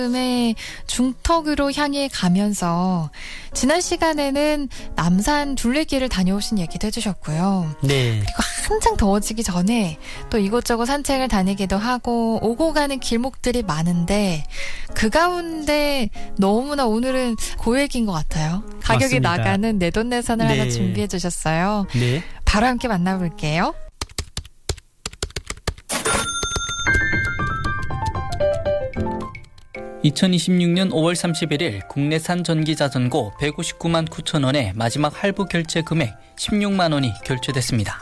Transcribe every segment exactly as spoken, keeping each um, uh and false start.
의 중턱으로 향해 가면서 지난 시간에는 남산 둘레길을 다녀오신 얘기도 해주셨고요. 네. 그리고 한창 더워지기 전에 또 이곳저곳 산책을 다니기도 하고 오고 가는 길목들이 많은데 그 가운데 너무나 오늘은 고액인 것 같아요. 가격이 맞습니다. 나가는 내돈내산을 네. 하나 준비해 주셨어요. 네. 바로 함께 만나볼게요. 이천이십육 년 오월 삼십일일 국내산 전기자전거 백오십구만 구천 원의 마지막 할부 결제 금액 십육만 원이 결제됐습니다.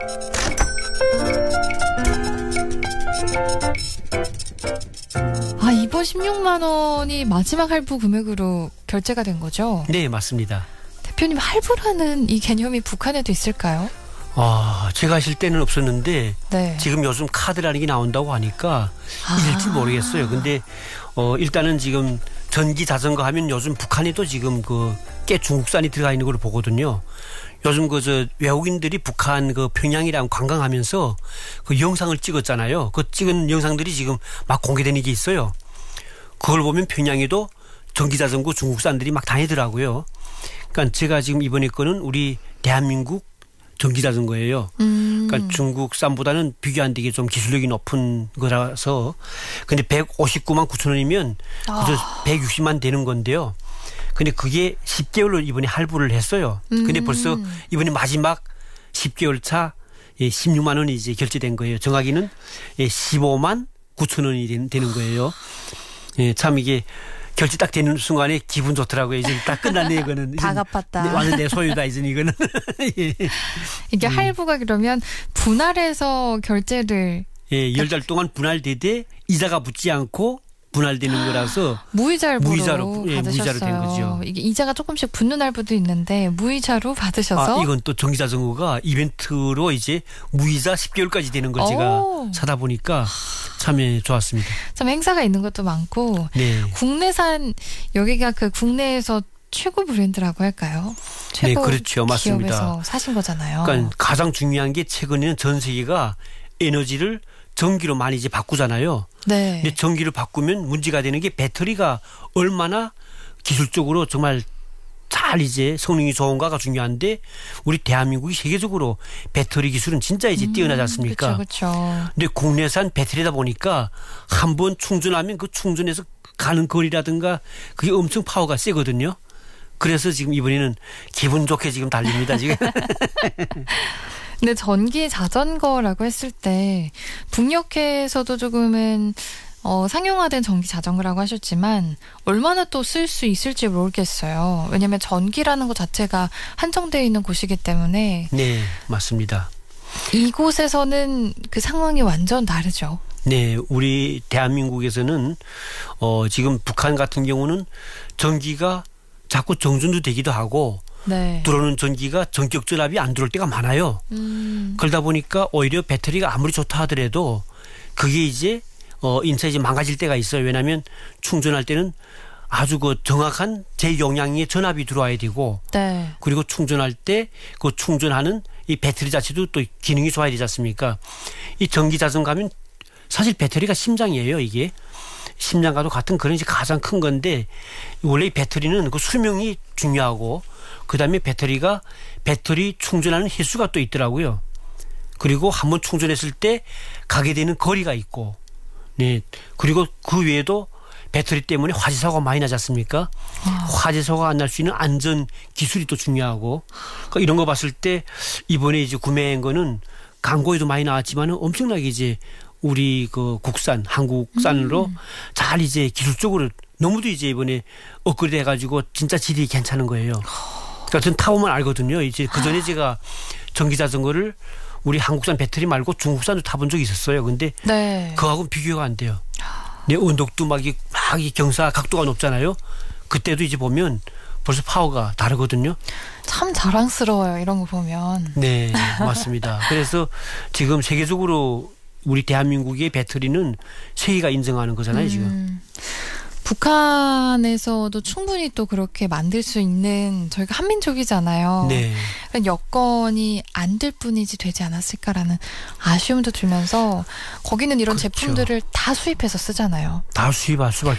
아, 이번 십육만 원이 마지막 할부 금액으로 결제가 된 거죠? 네, 맞습니다. 대표님, 할부라는 이 개념이 북한에도 있을까요? 아, 제가 하실 때는 없었는데 네. 지금 요즘 카드라는 게 나온다고 하니까 아. 있을지 모르겠어요. 근데 어, 일단은 지금 전기 자전거 하면 요즘 북한에도 지금 그 꽤 중국산이 들어가 있는 걸로 보거든요. 요즘 그 저 외국인들이 북한 그 평양이랑 관광하면서 그 영상을 찍었잖아요. 그 찍은 영상들이 지금 막 공개되는 게 있어요. 그걸 보면 평양에도 전기 자전거 중국산들이 막 다니더라고요. 그러니까 제가 지금 이번에 거는 우리 대한민국 전기 자전거예요. 음. 그러니까 중국산보다는 비교 안 되게 좀 기술력이 높은 거라서. 근데 백오십구만 구천 원이면 그저 아. 백육십만 되는 건데요. 근데 그게 십 개월로 이번에 할부를 했어요. 근데 음. 벌써 이번에 마지막 십 개월 차 십육만 원이 이제 결제된 거예요. 정확히는 십오만 구천 원이 되는 거예요. 예, 참 이게 결제 딱 되는 순간에 기분 좋더라고요. 이제 딱 끝났네, 이거는. 다 갚았다. 완전 내 소유다, 이제 이거는. 예. 이게 음. 할부가 그러면 분할해서 결제를 예, 열 달 동안 분할되되 이자가 붙지 않고 분할되는 거라서 무이자로 무이자로, 예, 받으셨어요. 무이자로 된 거죠. 이게 이자가 조금씩 붙는 할부도 있는데 무이자로 받으셔서 아, 이건 또 전기자전거가 이벤트로 이제 무이자 십 개월까지 되는 걸 제가 오. 사다 보니까 참 예, 좋았습니다. 참 행사가 있는 것도 많고 네. 국내산 여기가 그 국내에서 최고 브랜드라고 할까요? 최고 네, 그렇죠. 맞습니다. 기업에서 사신 거잖아요. 그러니까 가장 중요한 게 최근에는 전 세계가 에너지를 전기로 많이 이제 바꾸잖아요. 네. 근데 전기를 바꾸면 문제가 되는 게 배터리가 얼마나 기술적으로 정말 잘 이제 성능이 좋은가가 중요한데 우리 대한민국이 세계적으로 배터리 기술은 진짜 이제 뛰어나지 않습니까? 그렇죠, 그렇죠. 근데 국내산 배터리다 보니까 한 번 충전하면 그 충전해서 가는 거리라든가 그게 엄청 파워가 세거든요. 그래서 지금 이번에는 기분 좋게 지금 달립니다, 지금. 근데 전기 자전거라고 했을 때 북녘에서도 조금은 어, 상용화된 전기 자전거라고 하셨지만 얼마나 또 쓸 수 있을지 모르겠어요. 왜냐하면 전기라는 것 자체가 한정되어 있는 곳이기 때문에. 네, 맞습니다. 이곳에서는 그 상황이 완전 다르죠. 네, 우리 대한민국에서는 어, 지금 북한 같은 경우는 전기가 자꾸 정전도 되기도 하고 네. 들어오는 전기가 전격 전압이 안 들어올 때가 많아요. 음. 그러다 보니까 오히려 배터리가 아무리 좋다 하더라도 그게 이제 어 인체 이제 망가질 때가 있어요. 왜냐하면 충전할 때는 아주 그 정확한 제 용량의 전압이 들어와야 되고 네. 그리고 충전할 때 그 충전하는 이 배터리 자체도 또 기능이 좋아야 되지 않습니까? 이 전기 자전거 하면 사실 배터리가 심장이에요, 이게. 심장과도 같은 그런 이제 가장 큰 건데 원래 이 배터리는 그 수명이 중요하고 그다음에 배터리가 배터리 충전하는 횟수가 또 있더라고요. 그리고 한번 충전했을 때 가게 되는 거리가 있고 네. 그리고 그 외에도 배터리 때문에 화재 사고가 많이 나지 않습니까? 아. 화재 사고가 안 날 수 있는 안전 기술이 또 중요하고 그러니까 이런 거 봤을 때 이번에 이제 구매한 거는 광고에도 많이 나왔지만 엄청나게 이제 우리 그 국산 한국산으로 음. 잘 이제 기술적으로 너무도 이제 이번에 업그레이드 해가지고 진짜 질이 괜찮은 거예요. 그러니까 전 타보면 알거든요. 이제 그 전에 제가 전기 자전거를 우리 한국산 배터리 말고 중국산도 타본 적이 있었어요. 근데 네. 그거하고는 비교가 안 돼요. 내 언덕도 막 이 막 이 경사 각도가 높잖아요. 그때도 이제 보면 벌써 파워가 다르거든요. 참 자랑스러워요. 이런 거 보면. 네, 맞습니다. 그래서 지금 세계적으로 우리 대한민국의 배터리는 세계가 인정하는 거잖아요, 음. 지금. 북한에서도 충분히 또 그렇게 만들 수 있는 저희가 한민족이잖아요. 네. 여건이 안 될 뿐이지 되지 않았을까라는 아쉬움도 들면서 거기는 이런 그렇죠. 제품들을 다 수입해서 쓰잖아요. 다 수입할 수밖에